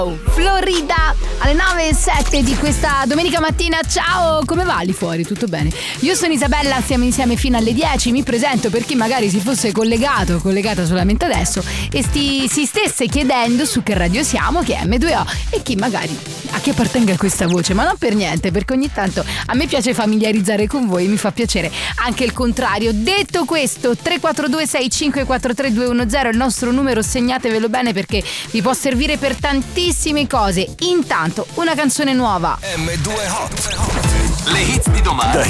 Florida alle 9:07 di questa domenica mattina. Ciao, come va lì fuori? Tutto bene? Io sono Isabella, siamo insieme fino alle 10. Mi presento per chi magari si fosse collegata solamente adesso e si stesse chiedendo su che radio siamo, che è M2O, e chi magari a chi appartenga questa voce, ma non per niente, perché ogni tanto a me piace familiarizzare con voi, mi fa piacere anche il contrario. Detto questo, 342 6543 210 è il nostro numero, segnatevelo bene perché vi può servire per tantissime cose. Intanto una canzone nuova, M2 Hot. Le hits di domani. The